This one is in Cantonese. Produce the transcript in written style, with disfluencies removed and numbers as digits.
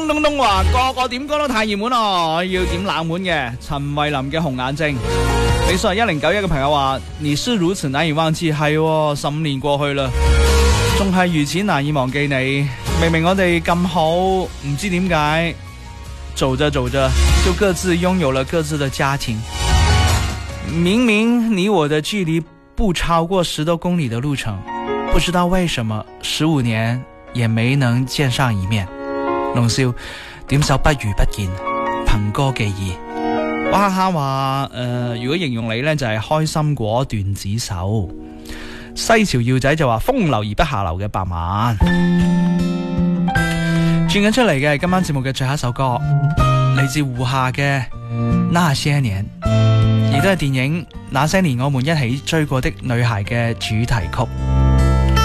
東東話個個點歌都太熱門咯，要點冷門嘅陳慧琳嘅紅眼睛。你說1091嘅朋友話你是如此難以忘記，係15年過去啦，仲係如此難以忘記你。明明我哋咁好，唔知點解走着走着就各自擁有了各自的家庭。明明你我的距離不超過10多公里的路程，不知道為什麼15年也沒能見上一面。龍少點首不如不見，憑歌寄意。哇哈哈話如果形容你呢，就係開心果段子手。西潮耀仔就話風流而不下流嘅白晚。轉緊出嚟嘅係今晚節目嘅最後一首歌，嚟自胡夏嘅那些年，亦都係電影那些年我們一起追過的女孩嘅主題曲。